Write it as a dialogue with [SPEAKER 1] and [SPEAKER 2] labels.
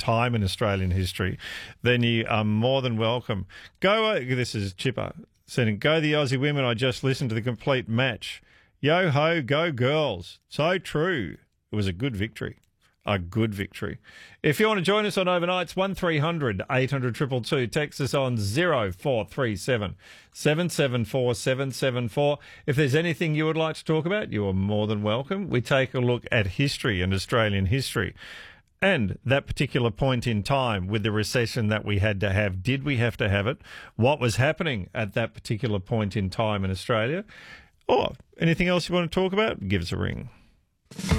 [SPEAKER 1] time in Australian history, then you are more than welcome. This is Chipper saying, go the Aussie women, I just listened to the complete match. Yo ho, go girls. So true. It was a good victory. A good victory. If you want to join us on Overnights, 1300 800 222. Text us on 0437 774 774. If there's anything you would like to talk about, you are more than welcome. We take a look at history and Australian history. And that particular point in time with the recession that we had to have, did we have to have it? What was happening at that particular point in time in Australia? Or anything else you want to talk about? Give us a ring.